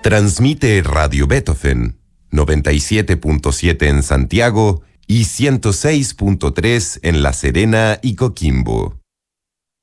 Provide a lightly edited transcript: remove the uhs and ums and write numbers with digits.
Transmite Radio Beethoven, 97.7 en Santiago y 106.3 en La Serena y Coquimbo.